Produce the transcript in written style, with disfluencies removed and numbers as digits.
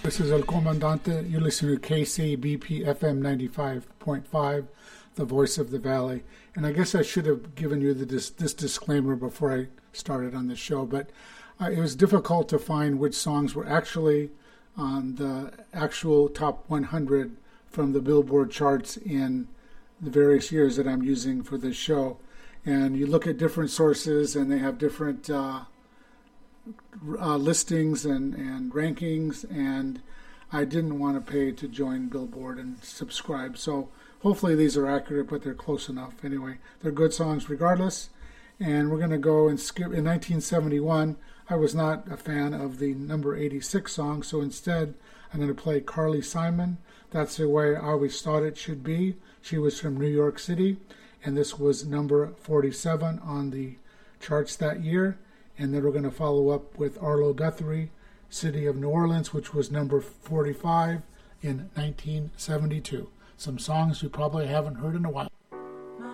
This is El Comandante. You're listening to KCBP FM 95.5, the voice of the valley. And I guess I should have given you this disclaimer before I started on the show, but it was difficult to find which songs were actually on the actual top 100 from the Billboard charts in the various years that I'm using for this show. And you look at different sources and they have different listings and rankings, and I didn't want to pay to join Billboard and subscribe. So hopefully these are accurate, but they're close enough. Anyway, they're good songs regardless. And we're going to go and skip. In 1971, I was not a fan of the number 86 song, so instead I'm going to play Carly Simon. That's the way I always thought it should be. She was from New York City, and this was number 47 on the charts that year. And then we're going to follow up with Arlo Guthrie, City of New Orleans, which was number 45 in 1972. Some songs you probably haven't heard in a while.